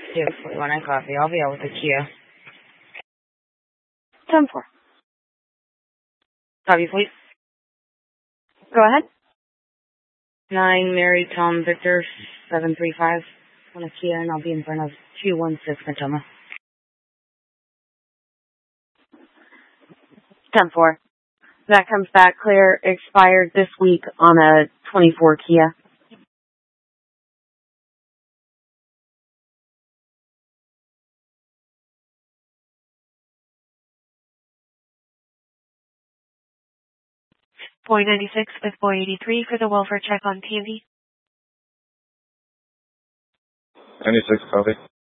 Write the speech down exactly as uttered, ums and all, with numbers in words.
two forty-one I coffee. I'll be out with the Kia. ten four. Copy, please. Go ahead. nine Mary Tom Victor seven three five on a Kia, and I'll be in front of two one six Matoma. ten four. That comes back clear, expired this week on a twenty-four Kia. Boy ninety-six with Boy eighty-three for the welfare check on T and D. ninety-six, copy.